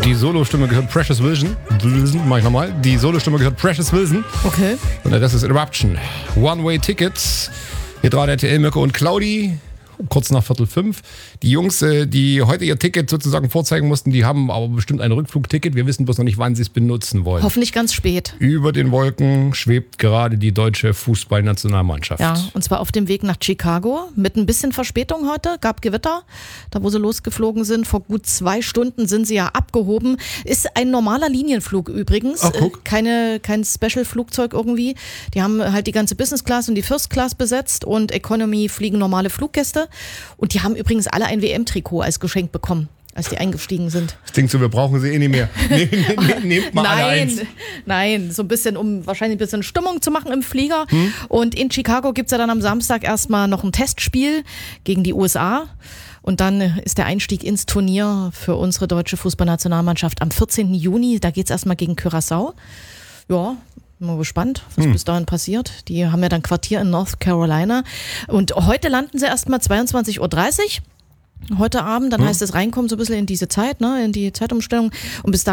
Die Solostimme gehört Precious Wilson. Mach ich nochmal. Die Solostimme gehört Precious Wilson. Okay. Und das ist Eruption. One-Way-Tickets. Hier dran RTL, Mirko und Claudi. Kurz nach 4:45. Die Jungs, die heute ihr Ticket sozusagen vorzeigen mussten, die haben aber bestimmt ein Rückflugticket. Wir wissen bloß noch nicht, wann sie es benutzen wollen. Hoffentlich ganz spät. Über den Wolken schwebt gerade die deutsche Fußballnationalmannschaft. Ja, und zwar auf dem Weg nach Chicago mit ein bisschen Verspätung heute. Gab Gewitter, da wo sie losgeflogen sind. Vor gut 2 Stunden sind sie ja abgehoben. Ist ein normaler Linienflug übrigens. Ach, guck. Kein Special-Flugzeug irgendwie. Die haben halt die ganze Business Class und die First Class besetzt und Economy fliegen normale Fluggäste. Und die haben übrigens alle ein WM-Trikot als Geschenk bekommen, als die eingestiegen sind. Das klingt so, wir brauchen sie eh nicht mehr. Nehmt mal alle eins. Nein, so ein bisschen, um wahrscheinlich ein bisschen Stimmung zu machen im Flieger. Und in Chicago gibt es ja dann am Samstag erstmal noch ein Testspiel gegen die USA. Und dann ist der Einstieg ins Turnier für unsere deutsche Fußballnationalmannschaft am 14. Juni. Da geht es erstmal gegen Curaçao. Ja, mal gespannt, was bis dahin passiert. Die haben ja dann Quartier in North Carolina. Und heute landen sie erstmal 22:30 Uhr. Heute Abend, dann heißt es reinkommen so ein bisschen in diese Zeit, ne, in die Zeitumstellung. Und bis dahin